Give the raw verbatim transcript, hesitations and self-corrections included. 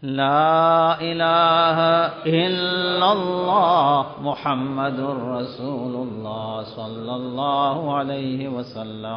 لا إله إلا الله محمد رسول الله صلى الله عليه وسلم.